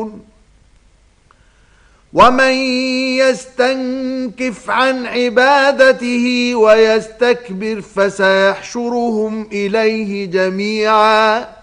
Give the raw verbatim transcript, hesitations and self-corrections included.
ومن يستنكف عن عبادته ويستكبر فسيحشرهم إليه جميعا